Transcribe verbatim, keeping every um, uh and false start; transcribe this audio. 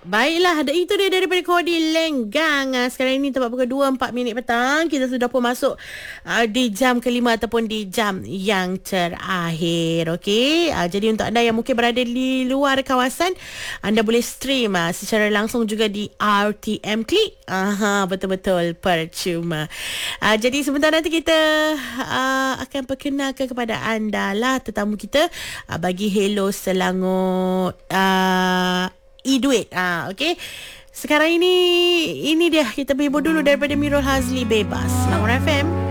Baiklah, ada itu dia daripada Kodi Lenggang. Ah, Sekarang ini tempat pukul dua empat minit petang. Kita sudah pun masuk uh, di jam kelima ataupun di jam yang terakhir. Okey. Uh, jadi untuk anda yang mungkin berada di luar kawasan, anda boleh stream uh, secara langsung juga di R T M Klik. Aha, betul-betul percuma. Uh, jadi sebentar nanti kita uh, akan perkenalkan kepada anda lah tetamu kita uh, bagi Hello Selangor uh, e-duit. Ah, okey. Sekarang ini ini dia kita bebel dulu daripada Mirul Hazli Bebas. Selangor F M.